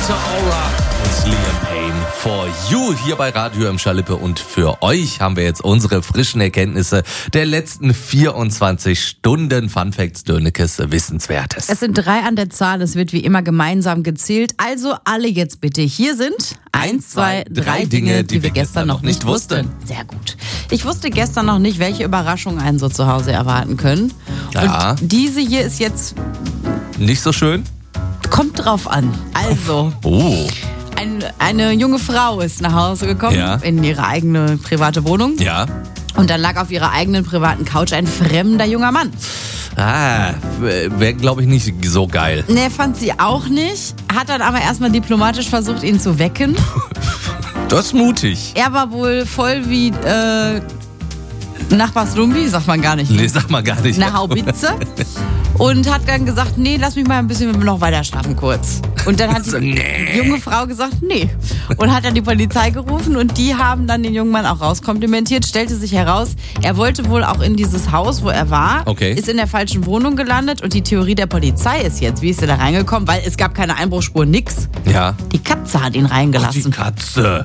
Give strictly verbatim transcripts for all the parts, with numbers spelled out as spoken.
Rita Ora und Liam Payne for You hier bei Radio im Schalippe. Und für euch haben wir jetzt unsere frischen Erkenntnisse der letzten vierundzwanzig Stunden. Fun Facts, Dönekes, Wissenswertes. Es sind drei an der Zahl, es wird wie immer gemeinsam gezählt. Also alle jetzt bitte. Hier sind eins, zwei, drei Dinge, die wir gestern noch nicht wussten. Sehr gut. Ich wusste gestern noch nicht, welche Überraschungen einen so zu Hause erwarten können. Ja. Und diese hier ist jetzt... Nicht so schön? Kommt drauf an. Also... Oh. Ein, eine junge Frau ist nach Hause gekommen, Ja. in ihre eigene private Wohnung. Ja. Und dann lag auf ihrer eigenen privaten Couch ein fremder junger Mann. Ah, wäre, glaube ich, nicht so geil. Ne, fand sie auch nicht. Hat dann aber erstmal diplomatisch versucht, ihn zu wecken. Das ist mutig. Er war wohl voll wie äh, Nachbarslumbi, sagt man gar nicht. Nee, sag mal gar nicht. Eine Haubitze. Und hat dann gesagt, nee, lass mich mal ein bisschen noch weiter schlafen kurz. Und dann hat die Nee. junge Frau gesagt, nee. Und hat dann die Polizei gerufen und die haben dann den jungen Mann auch rauskomplimentiert. Stellte sich heraus, er wollte wohl auch in dieses Haus, wo er war, Okay. ist in der falschen Wohnung gelandet. Und die Theorie der Polizei ist jetzt, wie ist er da reingekommen? Weil es gab keine Einbruchsspur, nix. Ja. Die Katze hat ihn Ach, die reingelassen. Katze.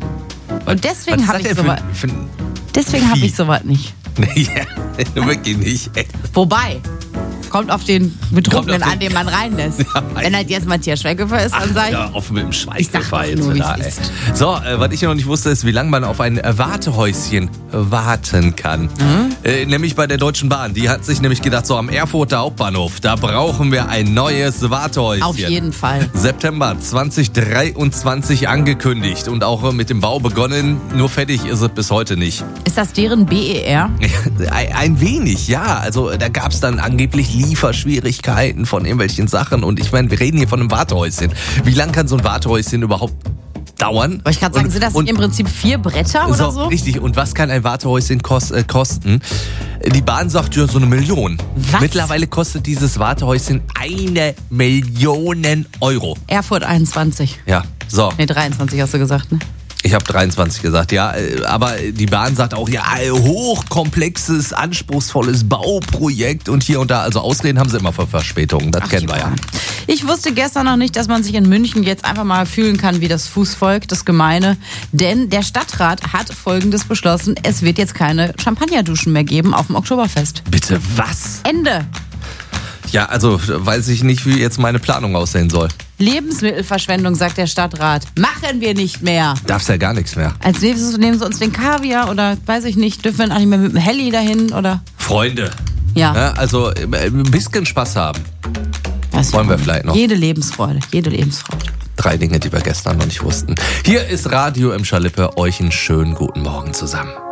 Und deswegen Was habe ist ich das sowas denn für, für ein deswegen habe Vieh? ich sowas nicht. Nee, wirklich nicht. Ey. Wobei, kommt auf den Betrunkenen Kommt auf an, den- den man reinlässt. Ja, Wenn halt jetzt Matthias Schweighöfer ist, dann Ach, sag ich, ja, offen mit dem Ich sag Schweighöfer doch jetzt nur, wieder, wie's ey. ist. So, äh, was ich noch nicht wusste, ist, wie lange man auf ein äh, Wartehäuschen warten kann. Mhm. Äh, nämlich bei der Deutschen Bahn. Die hat sich nämlich gedacht, so am Erfurter Hauptbahnhof, da brauchen wir ein neues Wartehäuschen. auf jeden Fall. September zwanzig dreiundzwanzig angekündigt und auch äh, mit dem Bau begonnen. Nur fertig ist es bis heute nicht. Ist das deren B E R? Ein, ein wenig, ja. Also da gab es dann angeblich Lieferschwierigkeiten von irgendwelchen Sachen. Und ich meine, wir reden hier von einem Wartehäuschen. Wie lang kann so ein Wartehäuschen überhaupt dauern? Wollte ich gerade sagen, Und- sind das und- im Prinzip vier Bretter oder so? Richtig. Und was kann ein Wartehäuschen kos äh, kosten? Die Bahn sagt ja so eine Million. Was? Mittlerweile kostet dieses Wartehäuschen eine Million Euro. Erfurt einundzwanzig. Ja, so. Ne, dreiundzwanzig hast du gesagt, ne? Ich habe dreiundzwanzig gesagt, ja. äh, Aber die Bahn sagt auch, ja, äh, hochkomplexes, anspruchsvolles Bauprojekt und hier und da. Also Ausreden haben sie immer für Verspätungen, das Ach, kennen die wir ja. Bahn. Ich wusste gestern noch nicht, dass man sich in München jetzt einfach mal fühlen kann wie das Fußvolk, das Gemeine. Denn der Stadtrat hat Folgendes beschlossen. Es wird jetzt keine Champagnerduschen mehr geben auf dem Oktoberfest. Bitte was? Ende. Ja, also weiß ich nicht, wie jetzt meine Planung aussehen soll. Lebensmittelverschwendung, sagt der Stadtrat. Machen wir nicht mehr. Darf's ja gar nichts mehr. Als nächstes nehmen sie uns den Kaviar oder weiß ich nicht, dürfen wir auch nicht mehr mit dem Heli dahin oder? Freunde. Ja. Ja, also äh, ein bisschen Spaß haben. Das Wollen wir vielleicht noch. Jede Lebensfreude, jede Lebensfreude. Drei Dinge, die wir gestern noch nicht wussten. Hier ist Radio im Schalippe. Euch einen schönen guten Morgen zusammen.